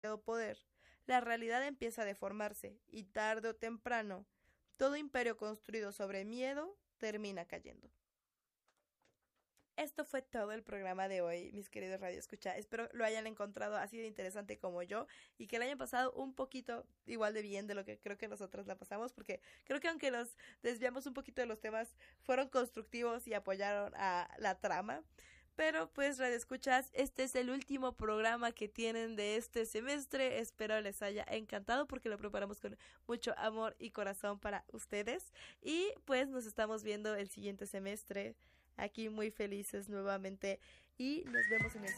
demasiado poder, la realidad empieza a deformarse y tarde o temprano, todo imperio construido sobre miedo termina cayendo. Esto fue todo el programa de hoy, mis queridos radioescucha. Espero lo hayan encontrado así de interesante como yo y que le hayan pasado un poquito igual de bien de lo que creo que nosotros la pasamos, porque creo que aunque nos desviamos un poquito de los temas, fueron constructivos y apoyaron a la trama. Pero pues radioescuchas, este es el último programa que tienen de este semestre. Espero les haya encantado porque lo preparamos con mucho amor y corazón para ustedes. Y pues nos estamos viendo el siguiente semestre. Aquí muy felices nuevamente y nos vemos en el